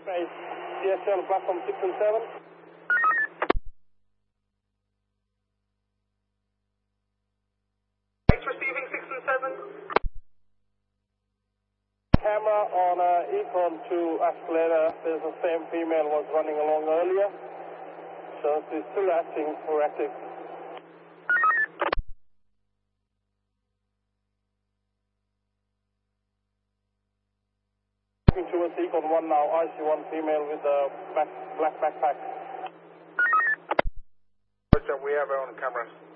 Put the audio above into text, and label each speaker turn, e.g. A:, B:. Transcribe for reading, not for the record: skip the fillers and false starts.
A: Space, DSL platform 6 and 7.
B: It's receiving 6 and 7.
A: Camera on Econ 2 escalator. There's the same female was running along earlier. So she's still acting erratic. Looking towards Econ 1 now. I see one female with a black backpack.
B: We have her on cameras.